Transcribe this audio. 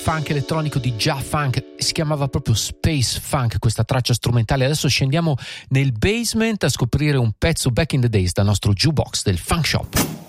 funk elettronico di Ja-Funk, si chiamava proprio Space Funk questa traccia strumentale. Adesso scendiamo nel basement a scoprire un pezzo back in the days dal nostro jukebox del Funk Shop.